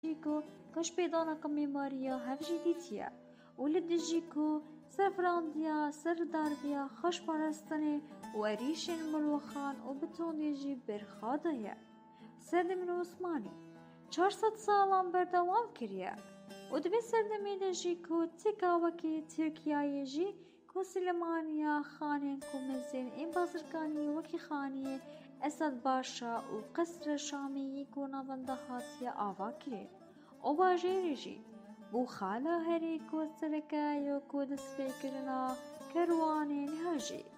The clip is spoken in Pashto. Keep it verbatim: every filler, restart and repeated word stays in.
جيكو كش بيدانا كميماريا هف جديدية ولدجيكو سفرانديا سرداربيا خش پرستنه و ریشن ملوخان و بتون يجي برخادية سردم عثماني چهارصد سالان بردوام كريا و دبي سردمي دجيكو تكا وكي تركيا جي كو سليمانيا خانين كو مزين این بازرگانی وكي خانية اسد باشا و قصر شامي كو نافندهاتيا آوا كرين و باجيري جي بو خالا هري كو سركايو كو دسبي كرنا كروانين هاجي